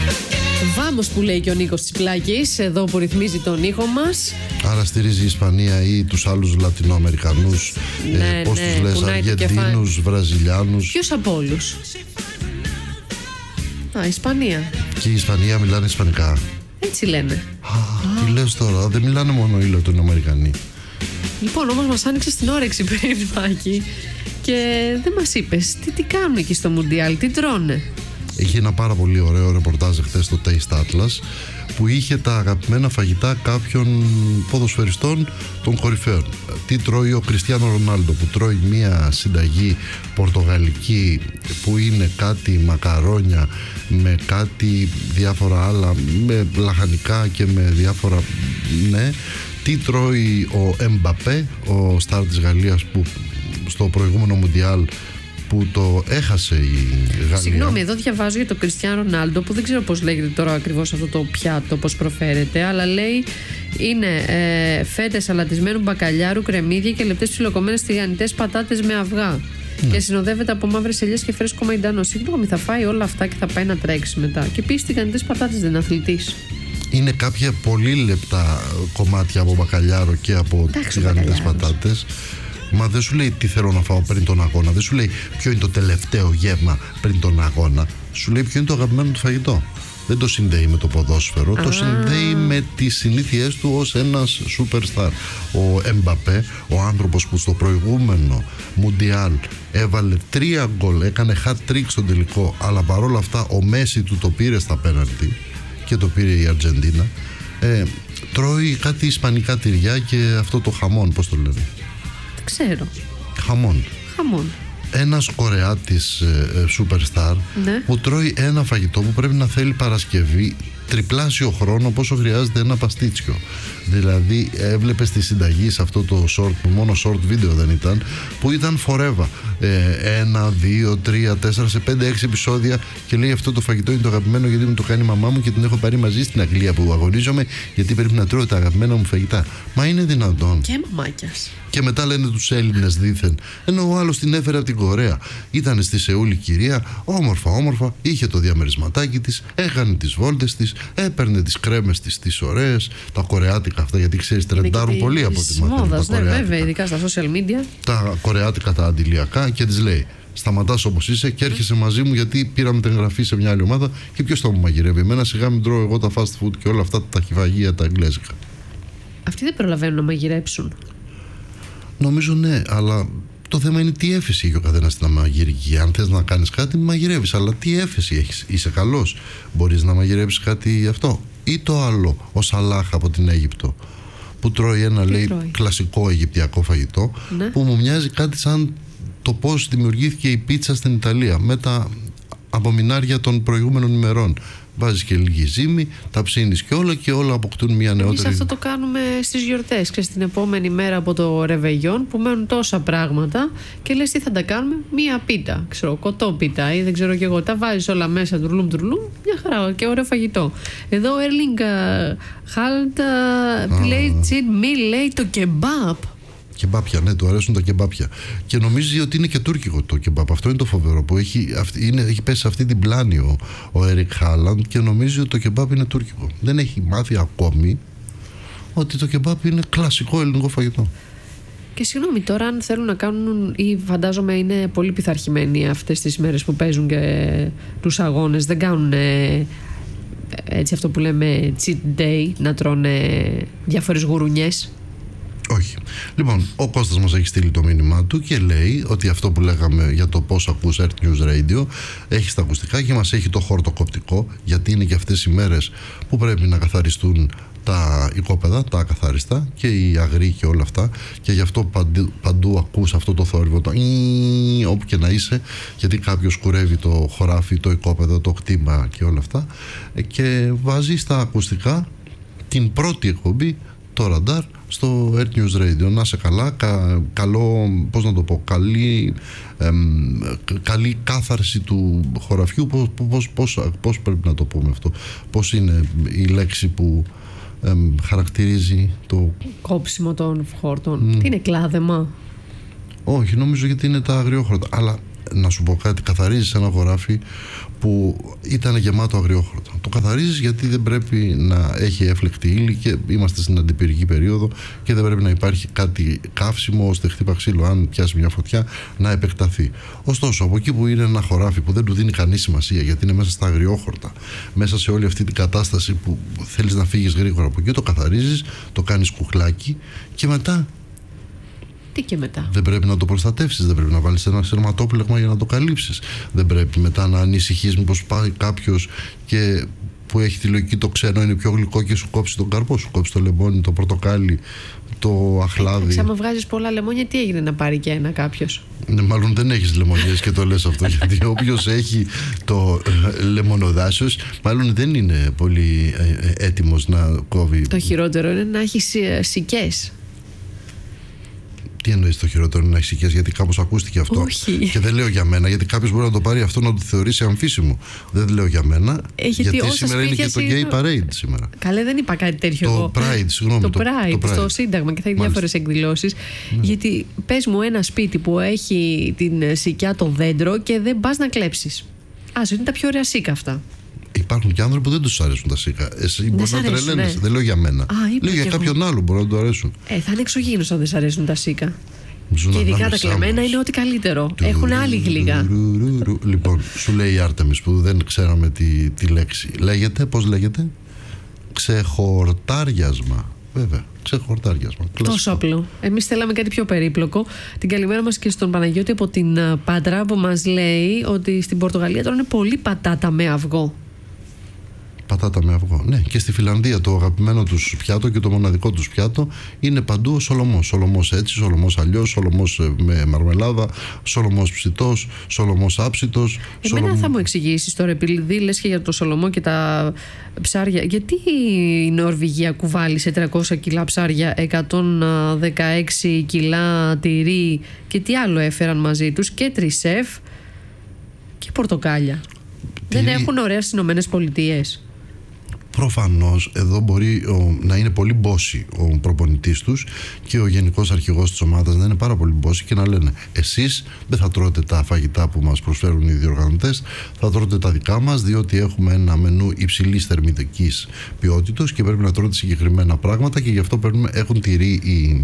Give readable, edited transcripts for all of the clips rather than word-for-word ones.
Βάμος που λέει και ο Νίκος Τσιπλάκης, εδώ που ρυθμίζει τον ήχο μας. Άρα στηρίζει η Ισπανία ή τους άλλους Λατινοαμερικανούς, πώς τους λες, Αργεντίνους, Βραζιλιάνους. Ποιος από όλους? Ισπανία. Και η Ισπανία μιλάνε ισπανικά. Έτσι λένε. Τι λες τώρα, δεν μιλάνε μόνο οι Λατινοαμερικανοί. Λοιπόν, όμως μας άνοιξε στην όρεξη πριν, Μάκη, και δεν μας είπες τι κάνουν εκεί στο Μουντιάλ, τι τρώνε. Είχε ένα πάρα πολύ ωραίο ρεπορτάζ χθες στο Taste Atlas που είχε τα αγαπημένα φαγητά κάποιων ποδοσφαιριστών των κορυφαίων. Τι τρώει ο Κριστιάνο Ρονάλντο, που τρώει μια συνταγή πορτογαλική που είναι κάτι μακαρόνια με κάτι διάφορα άλλα, με λαχανικά και με διάφορα, ναι. Τι τρώει ο Εμπαπέ, ο στάρ της Γαλλίας, που στο προηγούμενο Μουντιάλ που το έχασε η Γαλλία. Συγγνώμη, εδώ διαβάζω για τον Κριστιάνο Ρονάλντο, που δεν ξέρω πώς λέγεται τώρα ακριβώς αυτό το πιάτο, πώς προφέρεται, αλλά λέει είναι φέτες σαλατισμένου μπακαλιάρου, κρεμμύδια και λεπτές ψιλοκομμένες τηγανιτές πατάτες με αυγά. Ναι. Και συνοδεύεται από μαύρες ελιές και φρέσκο μαϊντανό. Συγγνώμη, θα φάει όλα αυτά και θα πάει να τρέξει μετά. Και επίσης τηγανιτές πατάτες δεν είναι αθλητής. Είναι κάποια πολύ λεπτά κομμάτια από μπακαλιάρο και από τηγανιτές πατάτες. Μα δεν σου λέει τι θέλω να φάω πριν τον αγώνα. Δεν σου λέει ποιο είναι το τελευταίο γεύμα πριν τον αγώνα. Σου λέει ποιο είναι το αγαπημένο του φαγητό. Δεν το συνδέει με το ποδόσφαιρο. Το συνδέει με τις συνήθειές του ως ένας superstar. Ο Εμπαπέ, ο άνθρωπος που στο προηγούμενο Μουντιάλ έβαλε 3 γκολ, έκανε hat-trick στον τελικό, αλλά παρόλα αυτά ο Μέση του το πήρε στα πέναλτι και το πήρε η Αργεντίνα. Τρώει κάτι ισπανικά τυριά και αυτό το χαμόν, πώς το λένε? Ξέρω. Χαμόν. Χαμόν. Ένας Κορεάτης superstar, ναι, που τρώει ένα φαγητό που πρέπει να θέλει Παρασκευή τριπλάσιο χρόνο πόσο χρειάζεται ένα παστίτσιο. Δηλαδή έβλεπε στη συνταγή σε αυτό το short, που μόνο short βίντεο δεν ήταν, που ήταν φορεύα 1, 2, 3, 4, σε 5, 6 επεισόδια, και λέει αυτό το φαγητό είναι το αγαπημένο γιατί μου το κάνει η μαμά μου και την έχω πάρει μαζί στην Αγγλία που αγωνίζομαι, γιατί πρέπει να τρώω τα αγαπημένα μου φαγητά. Μα είναι δυνατόν? Και μαμάκιας. Και μετά λένε τους Έλληνες δήθεν, ενώ ο άλλος την έφερε από την Κορέα. Ήταν στη Σεούλη κυρία, όμορφα, είχε το διαμερισματάκι της, έκανε τις βόλτες της, έπαιρνε τις κρέμες της τις ωραίες, τα κορεάτικα αυτά, γιατί ξέρεις τρεντάρουν πολύ από τη μόδας. Ναι, βέβαια, ειδικά στα social media. Τα κορεάτικα, τα αντιλιακά, και της λέει: σταματάς όπως είσαι και έρχεσαι μαζί μου, γιατί πήραμε την εγγραφή σε μια άλλη ομάδα και ποιος θα μου μαγειρεύει εμένα? Σιγά μην τρώω εγώ τα fast food και όλα αυτά τα χυβαγεία τα εγγλέζικα. Αυτοί δεν προλαβαίνουν να μαγειρέψουν. Νομίζω ναι, αλλά το θέμα είναι τι έφεση έχει ο καθένας στην μαγειρική. Αν θες να κάνεις κάτι, μαγειρεύεις, αλλά τι έφεση έχεις? Είσαι καλός? Μπορείς να μαγειρεύεις κάτι αυτό? Ή το άλλο, ο Σαλάχ από την Αίγυπτο, που τρώει ένα, κλασικό αιγυπτιακό φαγητό, ναι, που μου μοιάζει κάτι σαν το πώς δημιουργήθηκε η πίτσα στην Ιταλία με τα απομεινάρια των προηγούμενων ημερών. Βάζεις και λίγη ζύμη, τα ψήνεις και όλα αποκτούν μια νεότερη. Εμείς αυτό το κάνουμε στις γιορτές, και στην επόμενη μέρα από το Ρεβεγιόν που μένουν τόσα πράγματα και λες τι θα τα κάνουμε? Μία πίτα, κοτό πίτα ή δεν ξέρω και εγώ. Τα βάζεις όλα μέσα, τουρλούμ, μια χαρά και ωραίο φαγητό. Εδώ ο Έρλινγκ Χάλντ λέει το κεμπάπ. Κεμπάπια, ναι, του αρέσουν τα κεμπάπια. Και νομίζει ότι είναι και τουρκικό το κεμπάπ. Αυτό είναι το φοβερό, που έχει πέσει σε αυτή την πλάνη ο Έρικ Χάλαντ και νομίζει ότι το κεμπάπ είναι τουρκικό. Δεν έχει μάθει ακόμη ότι το κεμπάπ είναι κλασικό ελληνικό φαγητό. Και συγγνώμη, τώρα αν θέλουν να κάνουν, ή φαντάζομαι είναι πολύ πειθαρχημένοι αυτές τις μέρες που παίζουν και τους αγώνες, δεν κάνουν έτσι αυτό που λέμε cheat day, να τρώνε διάφορες γουρουνιές? Όχι. Λοιπόν, ο Κώστας μας έχει στείλει το μήνυμά του και λέει ότι αυτό που λέγαμε για το πώς ακούς Earth News Radio έχει στα ακουστικά και μας έχει το χορτοκοπτικό, γιατί είναι και αυτές οι μέρες που πρέπει να καθαριστούν τα οικόπεδα, τα ακαθάριστα και οι αγροί και όλα αυτά, και γι' αυτό παντού ακούς αυτό το θόρυβο, το όπου και να είσαι, γιατί κάποιος κουρεύει το χωράφι, το οικόπεδο, το κτήμα και όλα αυτά, και βάζει στα ακουστικά την πρώτη εκπομπή, το ραντάρ, στο Earth News Radio. Να σε καλά, καλό, πώς να το πω, καλή κάθαρση του χωραφιού. Πώς πρέπει να το πούμε αυτό? Πώς είναι η λέξη που χαρακτηρίζει το κόψιμο των χόρτων? Τι είναι, κλάδεμα? Όχι, νομίζω γιατί είναι τα αγριόχορτα. Αλλά να σου πω κάτι, καθαρίζεις ένα χωράφι που ήταν γεμάτο αγριόχορτα. Το καθαρίζεις γιατί δεν πρέπει να έχει έφλεκτη ύλη και είμαστε στην αντιπυρική περίοδο και δεν πρέπει να υπάρχει κάτι καύσιμο ώστε χτύπα ξύλο, αν πιάσει μια φωτιά, να επεκταθεί. Ωστόσο, από εκεί που είναι ένα χωράφι που δεν του δίνει κανεί σημασία γιατί είναι μέσα στα αγριόχορτα, μέσα σε όλη αυτή την κατάσταση που θέλεις να φύγεις γρήγορα από εκεί, το καθαρίζεις, το κάνεις κουκλάκι και μετά. Τι και μετά? Δεν πρέπει να το προστατεύσεις, δεν πρέπει να βάλεις ένα σειρματόπλεγμα για να το καλύψεις. Δεν πρέπει μετά να ανησυχείς μήπως πάει κάποιος και που έχει τη λογική το ξένο είναι πιο γλυκό και σου κόψει τον καρπό, σου κόψει το λεμόνι, το πορτοκάλι, το αχλάδι. Άμα βγάζεις πολλά λεμόνια, τι έγινε να πάρει και ένα κάποιος? Ναι, μάλλον δεν έχεις λεμονιές και το λες αυτό, γιατί όποιος έχει το λεμονοδάσος μάλλον δεν είναι πολύ έτοιμος να κόβει. Το χειρότερο είναι να έχει σικές. Τι εννοείς το χειρότερο είναι να έχει οικίες, γιατί κάπως ακούστηκε αυτό? Όχι. Και δεν λέω για μένα, γιατί κάποιος μπορεί να το πάρει αυτό να το θεωρήσει αμφίσιμο. Δεν λέω για μένα, γιατί σήμερα είναι και το Gay Parade σήμερα. Καλέ, δεν είπα κάτι τέτοιο εγώ. Το Pride, συγγνώμη. Το Pride, στο Σύνταγμα, και θα έχει διάφορες εκδηλώσεις. Γιατί πες μου ένα σπίτι που έχει την σικιά το δέντρο και δεν πας να κλέψεις. Είναι τα πιο ωραία σίκα αυτά. Υπάρχουν και άνθρωποι που δεν τους αρέσουν τα σίκα. Εσύ μπορεί να τρελαίνεσαι. Δεν λέω για μένα. Λέω για κάποιον άλλο μπορεί να του αρέσουν. Θα είναι εξωγήινος αν δεν σ' αρέσουν τα σίκα. Και ειδικά τα κλεμμένα είναι ό,τι καλύτερο. Έχουν άλλη γλύγα. Λοιπόν, σου λέει η Άρτεμις που δεν ξέραμε τη λέξη. Λέγεται, πώς λέγεται? Ξεχορτάριασμα. Βέβαια, ξεχορτάριασμα. Τόσο απλό. Εμείς θέλαμε κάτι πιο περίπλοκο. Την καλημέρα μας και στον Παναγιώτη από την Πάτρα που μας λέει ότι στην Πορτογαλία τρώνε πολύ πατάτα με αυγό. Πατάτα με αυγό. Ναι, και στη Φιλανδία το αγαπημένο τους πιάτο και το μοναδικό τους πιάτο είναι παντού ο σολομός. Σολομός έτσι, σολομός αλλιώς, σολομός με μαρμελάδα, σολομός ψητός, σολομός άψητος. Εμένα θα μου εξηγήσεις τώρα, επειδή λες και για το σολομό και τα ψάρια, γιατί η Νορβηγία κουβάλει σε 300 κιλά ψάρια, 116 κιλά τυρί και τι άλλο έφεραν μαζί τους, και τρισέφ και πορτοκάλια. Δεν έχουν ωραία στις Ηνωμένες Πολιτείες? Προφανώς εδώ μπορεί να είναι πολύ μπόσι ο προπονητής τους και ο γενικός αρχηγός της ομάδας να είναι πάρα πολύ μπόσι και να λένε εσείς δεν θα τρώτε τα φαγητά που μας προσφέρουν οι διοργανωτές, θα τρώτε τα δικά μας, διότι έχουμε ένα μενού υψηλής θερμιδικής ποιότητας και πρέπει να τρώτε συγκεκριμένα πράγματα και γι' αυτό έχουν τυρί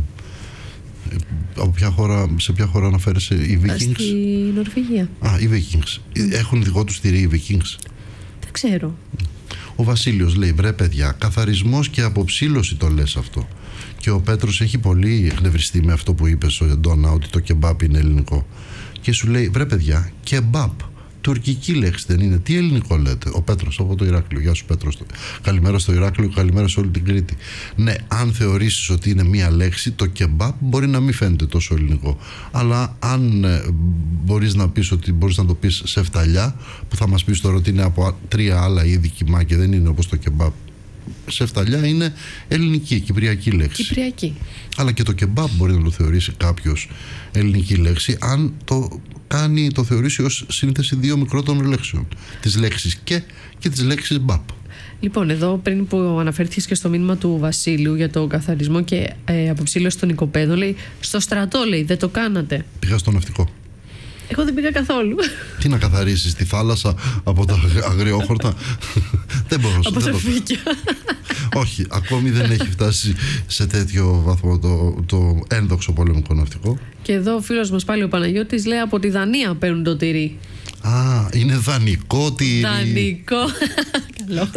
από ποια χώρα, σε ποια χώρα αναφέρεσαι? Οι Vikings? Στη Νορβηγία. Οι Vikings. Έχουν δικό τους τυρί οι Vikings? Δεν ξέρω. Ο Βασίλειος λέει, βρε παιδιά, καθαρισμός και αποψήλωση το λες αυτό. Και ο Πέτρος έχει πολύ εκνευριστεί με αυτό που είπες, ο Εντόνα, ότι το κεμπάπ είναι ελληνικό. Και σου λέει, βρε παιδιά, κεμπάπ, τουρκική λέξη δεν είναι? Τι ελληνικό λέτε? Ο Πέτρος από το Ηράκλειο. Γεια σου Πέτρος. Καλημέρα στο Ηράκλειο, καλημέρα σε όλη την Κρήτη. Ναι, αν θεωρήσεις ότι είναι μία λέξη, το κεμπάπ μπορεί να μην φαίνεται τόσο ελληνικό. Αλλά αν μπορείς να πεις ότι μπορείς να το πεις σε φταλιά, που θα μας πεις τώρα ότι είναι από 3 άλλα είδη κιμά και δεν είναι όπως το κεμπάπ. Σε φταλιά είναι ελληνική, κυπριακή λέξη. Κυπριακή. Αλλά και το κεμπάπ μπορεί να το θεωρήσει κάποιος ελληνική λέξη, αν το θεωρήσει ως σύνθεση δύο μικρότερων λέξεων. Της λέξης και της λέξης μπάπ. Λοιπόν, εδώ πριν που αναφέρθηκες και στο μήνυμα του Βασίλειου για το καθαρισμό και αποψήλωση των οικοπαίδων, λέει, στο στρατό, λέει, δεν το κάνατε? Πήγα στο ναυτικό. Εγώ δεν πήγα καθόλου. Τι να καθαρίσεις, τη θάλασσα από τα αγριόχορτα? Δεν μπορώ. Από τα φύκια. Όχι, ακόμη δεν έχει φτάσει σε τέτοιο βαθμό το ένδοξο πολεμικό ναυτικό. Και εδώ ο φίλος μας πάλι ο Παναγιώτης λέει, από τη Δανία παίρνουν το τυρί. Είναι δανεικό τυρί. Δανεικό. Καλό.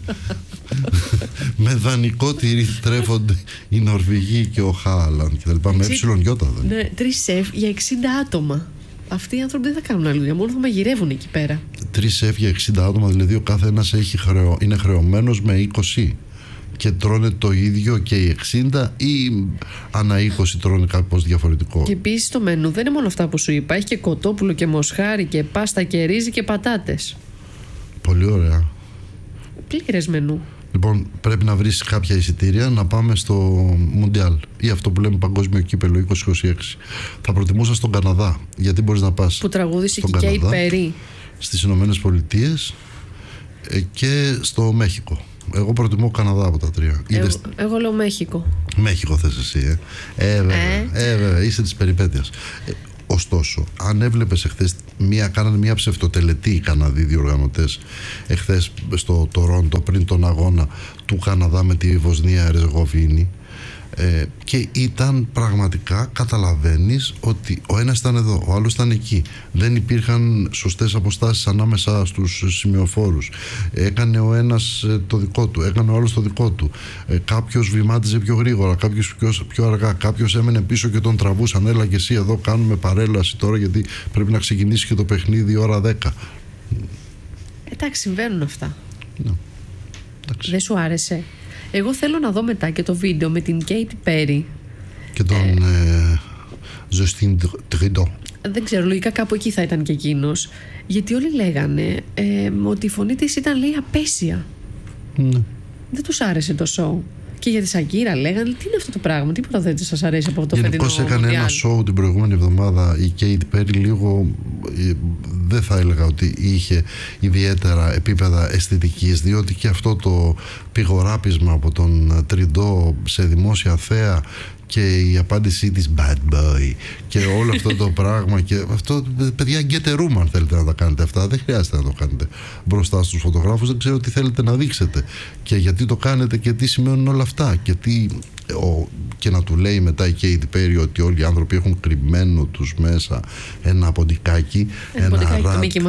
Με δανεικό τυρί τρέφονται οι Νορβηγοί και ο Χάλαντ και τα λοιπά. Με εψιλονιώτα. Ναι, 3 σεφ για 60 άτομα. Αυτοί οι άνθρωποι δεν θα κάνουν άλλη δουλειά, μόνο θα μαγειρεύουν εκεί πέρα. 3 σεφ για 60 άτομα, δηλαδή ο κάθε ένας είναι χρεωμένος με 20. Και τρώνε το ίδιο και οι 60 ή ανά 20 τρώνε κάπως διαφορετικό? Και επίσης το μενού δεν είναι μόνο αυτά που σου είπα. Έχει και κοτόπουλο και μοσχάρι και πάστα και ρύζι και πατάτες. Πολύ ωραία. Πλήρες μενού. Λοιπόν, πρέπει να βρεις κάποια εισιτήρια να πάμε στο Μουντιάλ ή αυτό που λέμε Παγκόσμιο Κύπελλο 2026. Θα προτιμούσα στον Καναδά, γιατί μπορείς να πας που τραγούδισε και η Περί, στις Ηνωμένες Πολιτείες και στο Μέχικο. Εγώ προτιμώ Καναδά από τα τρία. Εγώ λέω Μέχικο. Μέχικο θες εσύ, βέβαια, είσαι της περιπέτειας. Ωστόσο, αν έβλεπες εχθές κάνανε μια ψευτοτελετή οι Καναδοί διοργανωτές εχθές στο Τορόντο πριν τον αγώνα του Καναδά με τη Βοσνία Ερζεγοβίνη. Και ήταν πραγματικά, καταλαβαίνεις ότι ο ένας ήταν εδώ, ο άλλος ήταν εκεί. Δεν υπήρχαν σωστές αποστάσεις ανάμεσα στους σημειοφόρους. Έκανε ο ένας το δικό του, έκανε ο άλλος το δικό του. Κάποιος βημάτιζε πιο γρήγορα, κάποιος πιο αργά, κάποιος έμενε πίσω και τον τραβούσαν. Έλα και εσύ εδώ, κάνουμε παρέλαση τώρα, γιατί πρέπει να ξεκινήσει και το παιχνίδι ώρα 10. Εντάξει, συμβαίνουν αυτά. Ναι. Δεν σου άρεσε? Εγώ θέλω να δω μετά και το βίντεο με την Katy Perry και τον Justin Trudeau. Δεν ξέρω, λογικά κάπου εκεί θα ήταν και εκείνος. Γιατί όλοι λέγανε ότι η φωνή της ήταν, λέει, απέσια. Ναι. Δεν τους άρεσε το show. Και για τη Σακύρα λέγανε, τι είναι αυτό το πράγμα, τίποτα δεν σας αρέσει από αυτό το φετινό. Γενικώς έκανε ένα show την προηγούμενη εβδομάδα η Katy Perry, λίγο δεν θα έλεγα ότι είχε ιδιαίτερα επίπεδα αισθητικής, διότι και αυτό το πηγοράπισμα από τον Τριντό σε δημόσια θέα και η απάντησή της bad boy και όλο αυτό το πράγμα, και αυτό, παιδιά, get a room αν θέλετε να τα κάνετε αυτά, δεν χρειάζεται να το κάνετε μπροστά στους φωτογράφους, δεν ξέρω τι θέλετε να δείξετε και γιατί το κάνετε και τι σημαίνουν όλα αυτά και να του λέει μετά η Katy Perry ότι όλοι οι άνθρωποι έχουν κρυμμένο τους μέσα ένα ποντικάκι, ένα ρατ και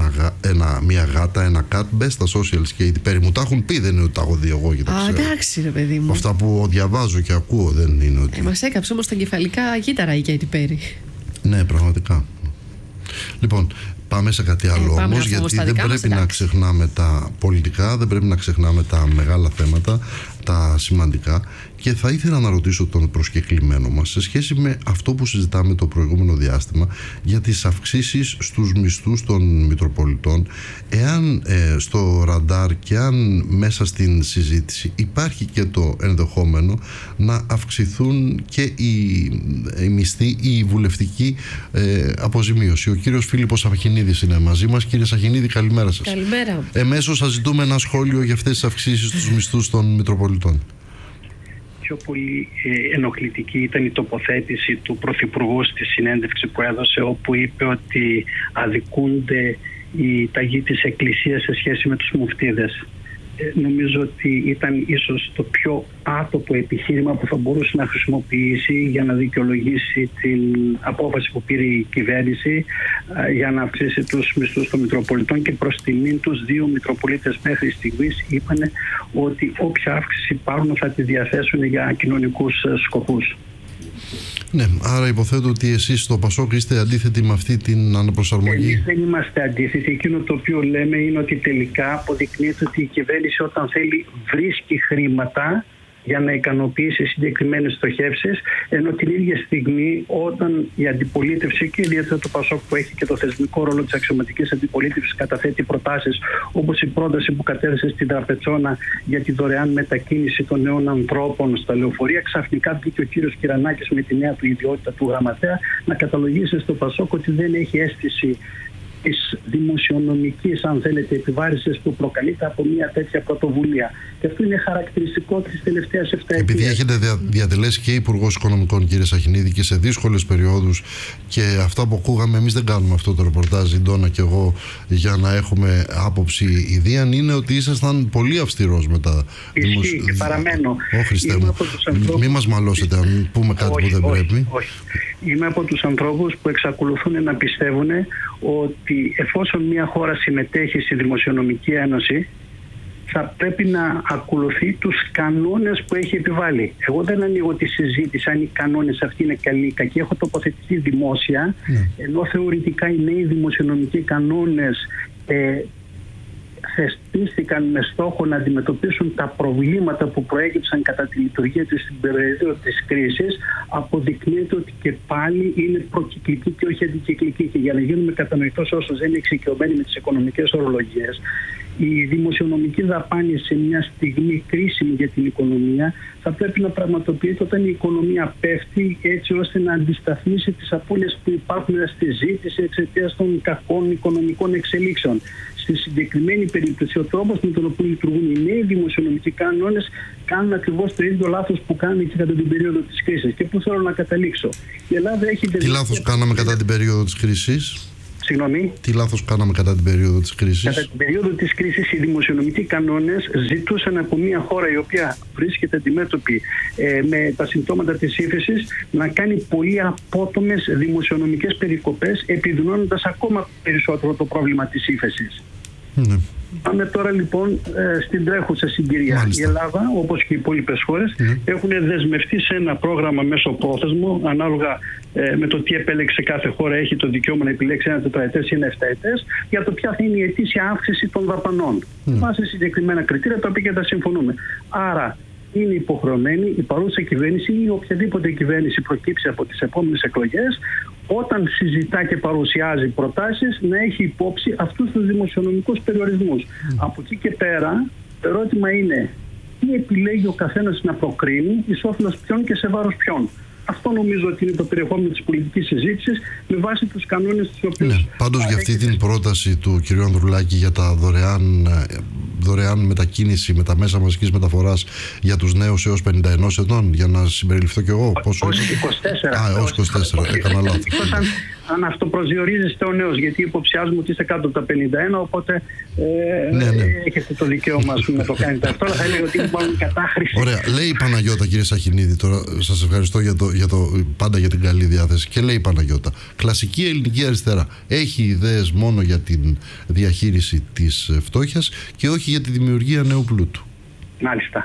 μια γάτα, ένα cat. Μπες στα socials, Katy Perry, μου τα έχουν πει, δεν είναι ότι τα έχω δει εγώ και τα ξέρω. Εντάξει ρε παιδί μου, αυτά που διαβάζω και ακούω δεν είναι ότι... μας έκαψε όμως τα κεφαλικά κύτταρα η Katy Perry. Ναι, πραγματικά. Λοιπόν, πάμε σε κάτι άλλο όμως, γιατί δεν πρέπει να ξεχνάμε τα πολιτικά, δεν πρέπει να ξεχνάμε τα μεγάλα θέματα, τα σημαντικά, και θα ήθελα να ρωτήσω τον προσκεκλημένο μας σε σχέση με αυτό που συζητάμε το προηγούμενο διάστημα για τις αυξήσεις στους μισθούς των Μητροπολιτών, εάν στο ραντάρ και αν μέσα στην συζήτηση υπάρχει και το ενδεχόμενο να αυξηθούν και οι μισθοί ή η βουλευτική αποζημίωση. Ο κύριος Φίλιππος Σαχινίδης είναι μαζί μας. Κύριε Σαχινίδη, καλημέρα σας. Καλημέρα. Εμέσως σας ζητούμε ένα σχόλιο για αυτές τις αυξήσεις στους μισθούς των Μητροπολιτών. Πιο πολύ ενοχλητική ήταν η τοποθέτηση του Πρωθυπουργού στη συνέντευξη που έδωσε, όπου είπε ότι αδικούνται οι ταγοί της Εκκλησίας σε σχέση με τους μουφτίδες. Νομίζω ότι ήταν ίσως το πιο άτοπο επιχείρημα που θα μπορούσε να χρησιμοποιήσει για να δικαιολογήσει την απόφαση που πήρε η κυβέρνηση για να αυξήσει τους μισθούς των Μητροπολιτών, και προς τιμήν τους δύο Μητροπολίτες μέχρι στιγμής είπαν ότι όποια αύξηση πάρουν θα τη διαθέσουν για κοινωνικούς σκοπούς. Ναι, άρα υποθέτω ότι εσείς στο Πασόκ είστε αντίθετοι με αυτή την αναπροσαρμογή. Εμείς δεν είμαστε αντίθετοι. Εκείνο το οποίο λέμε είναι ότι τελικά αποδεικνύεται ότι η κυβέρνηση όταν θέλει βρίσκει χρήματα για να ικανοποιήσει συγκεκριμένες στοχεύσεις, ενώ την ίδια στιγμή όταν η αντιπολίτευση και ιδιαίτερα το Πασόκ, που έχει και το θεσμικό ρόλο της αξιωματικής αντιπολίτευσης, καταθέτει προτάσεις όπως η πρόταση που κατέθεσε στην Τραπετσόνα για τη δωρεάν μετακίνηση των νέων ανθρώπων στα λεωφορεία, ξαφνικά βγήκε ο κύριος Κυρανάκης με τη νέα του ιδιότητα του γραμματέα να καταλογίσει στο Πασόκ ότι δεν έχει αίσθηση της δημοσιονομικής, αν θέλετε, επιβάρησης που προκαλείται από μια τέτοια πρωτοβουλία. Και αυτό είναι χαρακτηριστικό της τελευταίας 7 ετίας. Επειδή έχετε διατελέσει και Υπουργός Οικονομικών, κύριε Σαχινίδη, και σε δύσκολες περιόδους, και αυτά που ακούγαμε, εμείς δεν κάνουμε αυτό το ρεπορτάζ, η Ντόνα και εγώ, για να έχουμε άποψη ιδίαν, είναι ότι ήσασταν πολύ αυστηρός με τα Ισχύει και παραμένω. Χριστέ μου, μην μας μαλώσετε αν πούμε κάτι που δεν πρέπει. Όχι. Είμαι από τους ανθρώπους που εξακολουθούν να πιστεύουν ότι εφόσον μια χώρα συμμετέχει στη Δημοσιονομική Ένωση, θα πρέπει να ακολουθεί τους κανόνες που έχει επιβάλει. Εγώ δεν ανοίγω τη συζήτηση αν οι κανόνες αυτοί είναι καλοί ή κακοί. Έχω τοποθετηθεί δημόσια, ενώ θεωρητικά οι νέοι δημοσιονομικοί κανόνες θεσπίστηκαν με στόχο να αντιμετωπίσουν τα προβλήματα που προέκυψαν κατά τη λειτουργία της στην περίοδο της κρίσης, αποδεικνύεται ότι και πάλι είναι προκυκλική και όχι αντικυκλική. Και για να γίνουμε κατανοητός όσους δεν είναι εξοικειωμένοι με τις οικονομικές ορολογίες, η δημοσιονομική δαπάνη σε μια στιγμή κρίσιμη για την οικονομία θα πρέπει να πραγματοποιείται όταν η οικονομία πέφτει, έτσι ώστε να αντισταθμίσει τις απώλειες που υπάρχουν στη ζήτηση εξαιτίας των κακών οικονομικών εξελίξεων. Στη συγκεκριμένη περίπτωση, ο τρόπος με τον οποίο λειτουργούν οι νέοι δημοσιονομικοί κανόνες κάνουν ακριβώς το ίδιο λάθος που κάνουν και κατά την περίοδο της κρίσης. Και πού θέλω να καταλήξω. Η Ελλάδα έχει... Τι λάθος κάναμε κατά την περίοδο της κρίσης? Συγγνώμη. Τι λάθος κάναμε κατά την περίοδο της κρίσης? Κατά την περίοδο της κρίσης, οι δημοσιονομικοί κανόνες ζητούσαν από μια χώρα η οποία βρίσκεται αντιμέτωπη με τα συμπτώματα της ύφεσης να κάνει πολύ απότομες δημοσιονομικές περικοπές, επιδεινώνοντας ακόμα περισσότερο το πρόβλημα της ύφεσης. Ναι. Πάμε τώρα λοιπόν στην τρέχουσα συγκυρία. Μάλιστα. Η Ελλάδα, όπως και οι υπόλοιπες χώρες, έχουν δεσμευτεί σε ένα πρόγραμμα μέσοπρόθεσμο, ανάλογα με το τι επέλεξε κάθε χώρα, έχει το δικαίωμα να επιλέξει ένα τετραετές ή ένα εφταετές, για το ποια θα είναι η ετήσια αύξηση των δαπανών. Βάσει συγκεκριμένα κριτήρια, τα οποία και τα συμφωνούμε. Άρα, είναι υποχρεωμένη η παρούσα κυβέρνηση ή οποιαδήποτε κυβέρνηση προκύψει από τις επόμενες εκλογές, όταν συζητά και παρουσιάζει προτάσεις, να έχει υπόψη αυτούς τους δημοσιονομικούς περιορισμούς. Από εκεί και πέρα, το ερώτημα είναι τι επιλέγει ο καθένας να προκρίνει, εις όφελος ποιον και σε βάρος ποιον. Αυτό νομίζω ότι είναι το περιεχόμενο της πολιτικής συζήτησης με βάση τους κανόνες τους οποίους... Ναι, πάντως για αυτή την πρόταση του κ. Ανδρουλάκη για τα δωρεάν μετακίνηση με τα μέσα μαζικής μεταφοράς για τους νέους έως 51 ετών, για να συμπεριληφθώ κι εγώ. Ως 24. Ως 24, έκανα λάθος. Αν αυτό προσδιορίζεστε ο νέος, γιατί υποψιάζουμε ότι είστε κάτω από τα 51, οπότε έχετε το δικαίωμα να το κάνετε αυτό, αλλά θα έλεγα ότι είναι μάλλον κατάχρηση. Ωραία. Λέει η Παναγιώτα, κύριε Σαχινίδη, τώρα σας ευχαριστώ πάντα για την καλή διάθεση. Και λέει η Παναγιώτα, κλασική ελληνική αριστερά έχει ιδέες μόνο για την διαχείριση της φτώχειας και όχι για τη δημιουργία νέου πλούτου. Μάλιστα.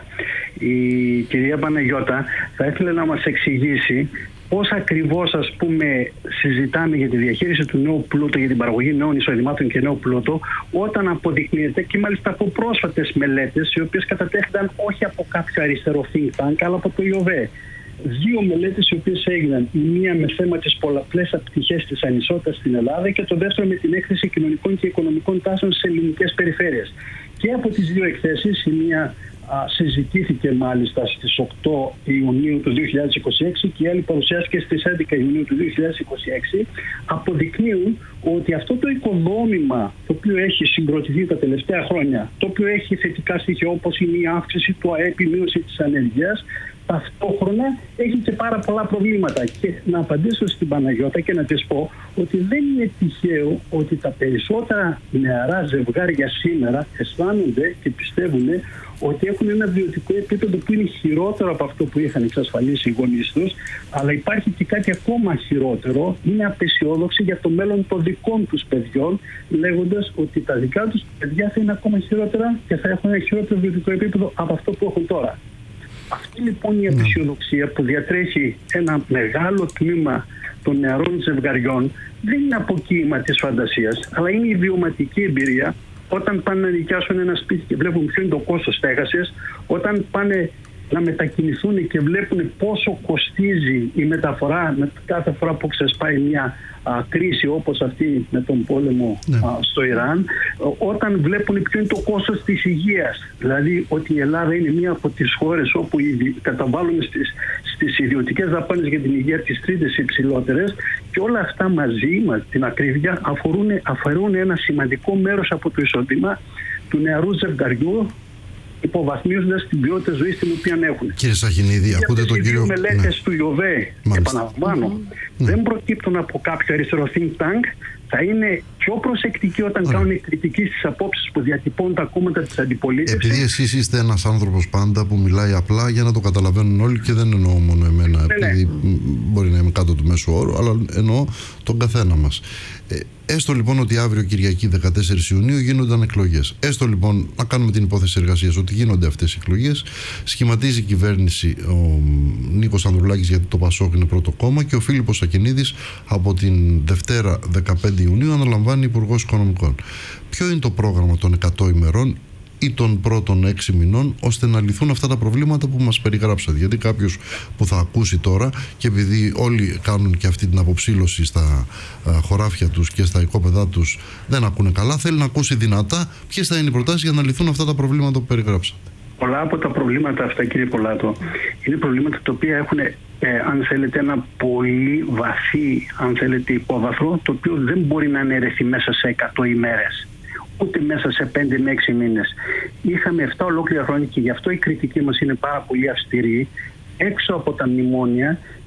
Η κυρία Παναγιώτα θα ήθελε να μας εξηγήσει πώς ακριβώς, ας πούμε, συζητάμε για τη διαχείριση του νέου πλούτου, για την παραγωγή νέων εισοδημάτων και νέου πλούτου, όταν αποδεικνύεται, και μάλιστα από πρόσφατες μελέτες, οι οποίες κατατέθηκαν όχι από κάποιο αριστερό think tank, αλλά από το ΙΟΒΕ. 2 μελέτες οι οποίες έγιναν, η μία με θέμα τις πολλαπλές πτυχές της ανισότητας στην Ελλάδα και το δεύτερο με την έκθεση κοινωνικών και οικονομικών τάσεων σε ελληνικές περιφέρειες. Και από τις 2 εκθέσεις, η μία συζητήθηκε μάλιστα στις 8 Ιουνίου του 2026 και η άλλη παρουσιάστηκε στις 11 Ιουνίου του 2026, αποδεικνύουν ότι αυτό το οικοδόμημα το οποίο έχει συγκροτηθεί τα τελευταία χρόνια, το οποίο έχει θετικά στοιχεία όπως είναι η αύξηση του ΑΕΠ, η μείωση της ανεργίας, ταυτόχρονα έχει και πάρα πολλά προβλήματα. Και να απαντήσω στην Παναγιώτα και να της πω ότι δεν είναι τυχαίο ότι τα περισσότερα νεαρά ζευγάρια σήμερα αισθάνονται και πιστεύουν ότι έχουν ένα βιωτικό επίπεδο που είναι χειρότερο από αυτό που είχαν εξασφαλίσει οι γονείς τους, αλλά υπάρχει και κάτι ακόμα χειρότερο, είναι απεσιόδοξοι για το μέλλον των δικών τους παιδιών, λέγοντας ότι τα δικά τους παιδιά θα είναι ακόμα χειρότερα και θα έχουν ένα χειρότερο βιωτικό επίπεδο από αυτό που έχουν τώρα. Αυτή λοιπόν η απεσιοδοξία που διατρέχει ένα μεγάλο τμήμα των νεαρών ζευγαριών δεν είναι αποκοίημα της φαντασίας, αλλά είναι η βιωματική εμπειρία. Όταν πάνε να νοικιάσουν ένα σπίτι και βλέπουν ποιο είναι το κόστος στέγασης, όταν πάνε να μετακινηθούν και βλέπουν πόσο κοστίζει η μεταφορά με κάθε φορά που ξεσπάει μια κρίση όπως αυτή με τον πόλεμο στο Ιράν, όταν βλέπουν ποιο είναι το κόστος της υγείας, δηλαδή ότι η Ελλάδα είναι μία από τις χώρες όπου καταβάλουμε στις ιδιωτικές δαπάνες για την υγεία τις τρίτες υψηλότερες, και όλα αυτά μαζί με την ακρίβεια αφαιρούν ένα σημαντικό μέρος από το εισόδημα του νεαρού ζευγαριού, υποβαθμίζοντας την ποιότητα ζωής την οποία έχουν. Κύριε Σαχινίδη, ακούτε τον κύριο... Οι μελέτες του ΙΟΒΕ, επαναλαμβάνω, δεν προκύπτουν από κάποιο αριστερό think tank, θα είναι πιο προσεκτικοί όταν κάνουν κριτική στις απόψεις που διατυπώνουν τα κόμματα της αντιπολίτευσης. Επειδή εσείς είστε ένας άνθρωπος πάντα που μιλάει απλά για να το καταλαβαίνουν όλοι, και δεν εννοώ μόνο εμένα, επειδή μπορεί να είμαι κάτω του μέσου όρου, αλλά εννοώ τον καθένα μας. Έστω λοιπόν ότι αύριο Κυριακή 14 Ιουνίου γίνονταν εκλογές. Έστω λοιπόν να κάνουμε την υπόθεση εργασίας ότι γίνονται αυτές οι εκλογές. Σχηματίζει η κυβέρνηση ο Νίκος Ανδρουλάκης, γιατί το ΠΑΣΟΚ είναι πρώτο κόμμα, και ο Φίλιππος Σακινίδης από την Δευτέρα 15 Ιουνίου αναλαμβάνει Υπουργός Οικονομικών. Ποιο είναι το πρόγραμμα των 100 ημερών ή των πρώτων 6 μηνών, ώστε να λυθούν αυτά τα προβλήματα που μας περιγράψατε? Γιατί κάποιος που θα ακούσει τώρα, και επειδή όλοι κάνουν και αυτή την αποψήλωση στα χωράφια τους και στα οικόπεδά τους, δεν ακούνε καλά, θέλει να ακούσει δυνατά ποιες θα είναι οι προτάσεις για να λυθούν αυτά τα προβλήματα που περιγράψατε. Πολλά από τα προβλήματα αυτά, κύριε Πολάτο, είναι προβλήματα τα οποία έχουν, αν θέλετε, ένα πολύ βαθύ, αν θέλετε, υπόβαθρο, το οποίο δεν μπορεί να αναιρεθεί μέσα σε 100 ημέρες. Ούτε μέσα σε 5 με 6 μήνες. Είχαμε 7 ολόκληρα χρόνια και γι' αυτό η κριτική μας είναι πάρα πολύ αυστηρή, έξω από τα μνημόνια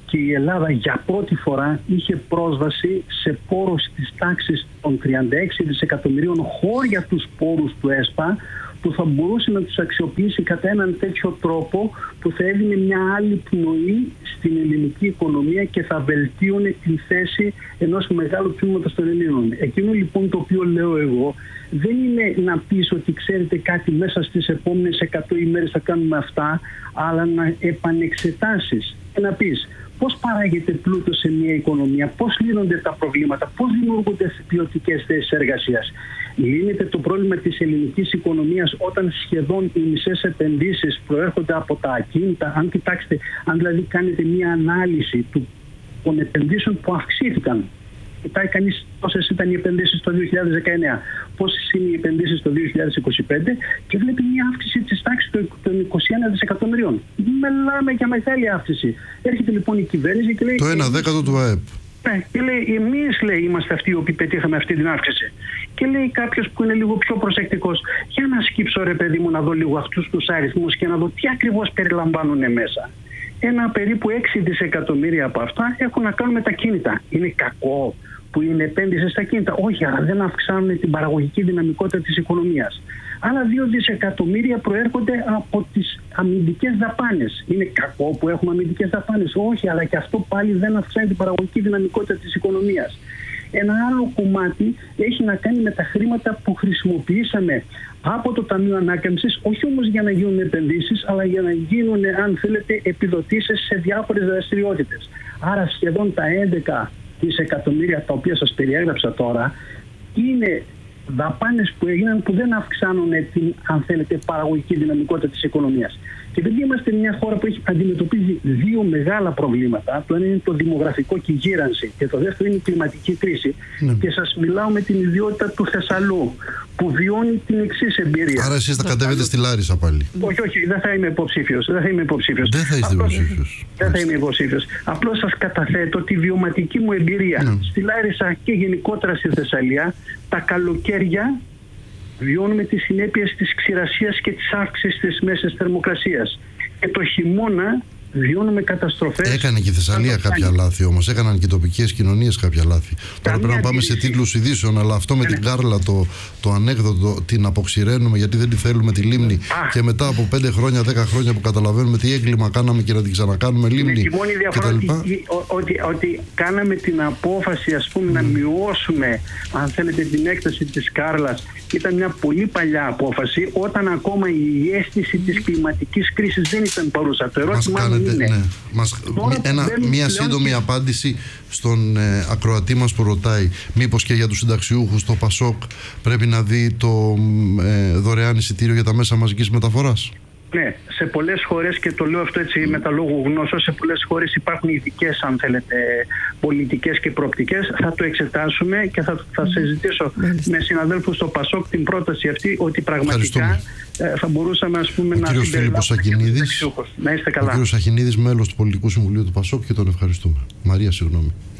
και η Ελλάδα για πρώτη φορά είχε πρόσβαση σε πόρους της τάξης των 36 δισεκατομμυρίων χώρια τους πόρους του ΕΣΠΑ, που θα μπορούσε να τους αξιοποιήσει κατά έναν τέτοιο τρόπο που θα έδινε μια άλλη πνοή στην ελληνική οικονομία και θα βελτίωνε την θέση ενός μεγάλου τμήματος των Ελλήνων. Εκείνο λοιπόν το οποίο λέω εγώ δεν είναι να πεις ότι ξέρετε κάτι μέσα στις επόμενες 100 ημέρες θα κάνουμε αυτά, αλλά να επανεξετάσεις και να πεις πώς παράγεται πλούτο σε μια οικονομία, πώς λύνονται τα προβλήματα, πώς δημιουργούνται ποιοτικές θέσεις εργασίας. Λύνεται το πρόβλημα της ελληνικής οικονομίας όταν σχεδόν οι μισές επενδύσεις προέρχονται από τα ακίνητα. Αν κοιτάξετε, αν δηλαδή κάνετε μια ανάλυση των επενδύσεων που αυξήθηκαν, κοιτάει κανείς πόσες ήταν οι επενδύσεις το 2019, πόσες είναι οι επενδύσεις το 2025 και βλέπει μια αύξηση της τάξης των 21 δισεκατομμυρίων. Μιλάμε για μεγάλη αύξηση. Έρχεται λοιπόν η κυβέρνηση και λέει... Το 1/10 του ΑΕΠ. Ναι, και λέει, εμείς λέει είμαστε αυτοί οι οποίοι πετύχαμε αυτή την αύξηση. Και λέει κάποιος που είναι λίγο πιο προσεκτικός, για να σκύψω ρε παιδί μου να δω λίγο αυτούς τους αριθμούς και να δω τι ακριβώς περιλαμβάνουν μέσα. Ένα περίπου 6 δισεκατομμύρια από αυτά έχουν να κάνουν με τα κίνητα. Είναι κακό που είναι επένδυση στα κίνητα? Όχι, αλλά δεν αυξάνουν την παραγωγική δυναμικότητα της οικονομίας. Άλλα 2 δισεκατομμύρια προέρχονται από τις αμυντικές δαπάνες. Είναι κακό που έχουμε αμυντικές δαπάνες? Όχι, αλλά και αυτό πάλι δεν αυξάνει την παραγωγική δυναμικότητα της οικονομίας. Ένα άλλο κομμάτι έχει να κάνει με τα χρήματα που χρησιμοποιήσαμε από το Ταμείο Ανάκαμψης, όχι όμως για να γίνουν επενδύσεις, αλλά για να γίνουν, αν θέλετε, επιδοτήσεις σε διάφορες δραστηριότητες. Άρα σχεδόν τα 11 δισεκατομμύρια τα οποία σας περιέγραψα τώρα είναι δαπάνες που έγιναν που δεν αυξάνουν την, αν θέλετε, παραγωγική δυναμικότητα της οικονομίας. Και επειδή είμαστε μια χώρα που έχει αντιμετωπίζει δύο μεγάλα προβλήματα, το ένα είναι το δημογραφικό και η γύρανση και το δεύτερο είναι η κλιματική κρίση, και σας μιλάω με την ιδιότητα του Θεσσαλού που βιώνει την εξής εμπειρία. Άρα εσείς θα κατέβετε στη Λάρισα πάλι? Όχι, δεν θα είμαι υποψήφιος. Δεν θα είστε υποψήφιος. Δεν θα είμαι υποψήφιος. Απλώς σας καταθέτω τη βιωματική μου εμπειρία. Στη Λάρισα και γενικότερα στη Θεσσαλία, τα καλοκαίρια βιώνουμε τις συνέπειες της ξηρασίας και της αύξησης της μέσης θερμοκρασίας. Και το χειμώνα βιώνουμε καταστροφές. Έκανε και η Θεσσαλία κάποια λάθη όμως. Έκαναν και οι τοπικές κοινωνίες κάποια λάθη. Τώρα πρέπει να πάμε σε τίτλους ειδήσεων, αλλά αυτό με την Κάρλα, το ανέκδοτο, την αποξηραίνουμε γιατί δεν τη θέλουμε τη λίμνη. Και μετά από 5 χρόνια, 10 χρόνια που καταλαβαίνουμε τι έγκλημα κάναμε και να την ξανακάνουμε λίμνη. Η μόνη διαφορά ότι κάναμε την απόφαση, ας πούμε, να μειώσουμε, αν θέλετε, την έκταση της Κάρλας. Ήταν μια πολύ παλιά απόφαση, όταν ακόμα η αίσθηση της κλιματικής κρίσης δεν ήταν παρούσα. Το ερώτημα είναι... Μια σύντομη απάντηση στον ακροατή μας που ρωτάει, μήπως και για τους συνταξιούχους το ΠΑΣΟΚ πρέπει να δει το δωρεάν εισιτήριο για τα μέσα μαζικής μεταφοράς? Ναι, σε πολλές χώρες, και το λέω αυτό έτσι με τα λόγου γνώσεως, σε πολλές χώρες υπάρχουν ειδικές, αν θέλετε, πολιτικές και προοπτικές. Θα το εξετάσουμε και θα συζητήσω με συναδέλφους στο ΠΑΣΟΚ την πρόταση αυτή, ότι πραγματικά θα μπορούσαμε, ας πούμε, να συμπεριλάβουμε και τους συνταξιούχους. Να είστε καλά. Ο κύριος Αχινίδης, μέλος του Πολιτικού Συμβουλίου του ΠΑΣΟΚ, και τον ευχαριστούμε. Μαρία, συγγνώμη.